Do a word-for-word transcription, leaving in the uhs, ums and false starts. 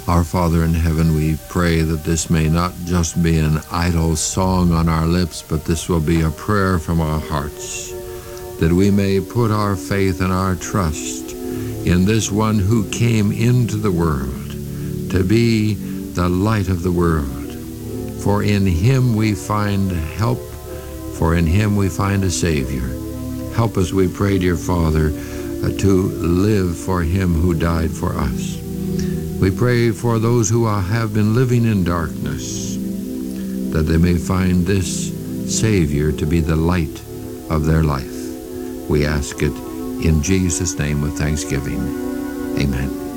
Our Father in heaven, we pray that this may not just be an idle song on our lips, but this will be a prayer from our hearts, that we may put our faith and our trust in this one who came into the world to be the light of the world. For in him we find help, for in him we find a Savior. Help us, we pray, dear Father, uh, to live for him who died for us. We pray for those who have been living in darkness, that they may find this Savior to be the light of their life. We ask it in Jesus' name with thanksgiving. Amen.